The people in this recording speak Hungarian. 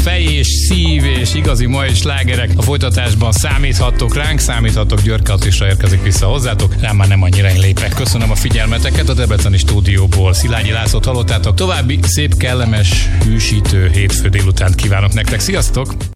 fej és szív és igazi mai slágerek. A folytatásban számíthattok ránk, számíthattok, Györke Attisra érkezik vissza hozzátok. Rám már nem annyira én lépek. Köszönöm a figyelmeteket, a Debreceni stúdióból Szilágyi Lászlót hallottátok. További szép, kellemes, hűsítő hétfő délutánt kívánok nektek. Sziasztok!